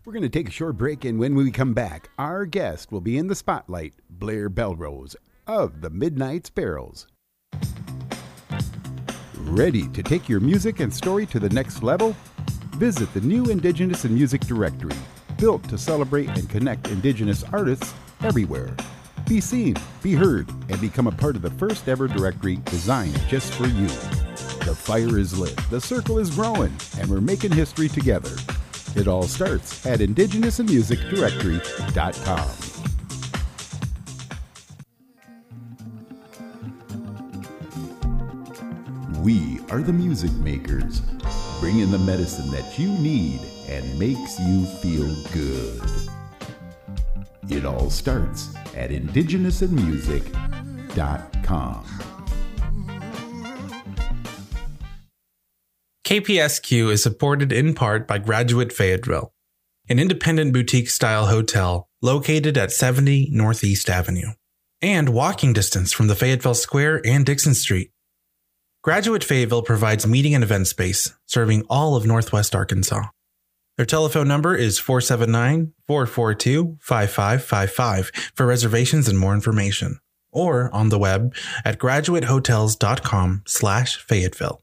We're going to take a short break, and when we come back, our guest will be in the spotlight, Blair Belrose of the Midnight Sparrows. Ready to take your music and story to the next level? Visit the new Indigenous in Music Directory, built to celebrate and connect Indigenous artists everywhere. Be seen, be heard, and become a part of the first ever directory designed just for you. The fire is lit, the circle is growing, and we're making history together. It all starts at indigenousinmusicdirectory.com. We are the music makers, bringing the medicine that you need and makes you feel good. It all starts at indigenousinmusic.com. KPSQ is supported in part by Graduate Fayetteville, an independent boutique-style hotel located at 70 Northeast Avenue, and walking distance from the Fayetteville Square and Dixon Street. Graduate Fayetteville provides meeting and event space, serving all of Northwest Arkansas. Their telephone number is 479-442-5555 for reservations and more information, or on the web at graduatehotels.com/Fayetteville.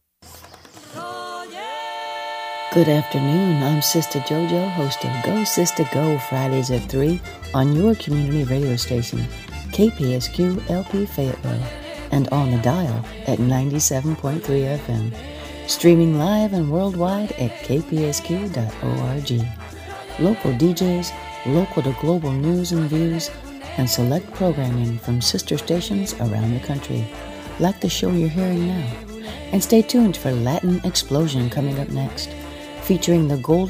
Good afternoon, I'm Sister JoJo, host of Go Sister Go Fridays at 3 on your community radio station, KPSQ LP Fayetteville, and on the dial at 97.3 FM. Streaming live and worldwide at kpsq.org. Local DJs, local to global news and views, and select programming from sister stations around the country, like the show you're hearing now. And stay tuned for Latin Explosion coming up next, featuring the Golden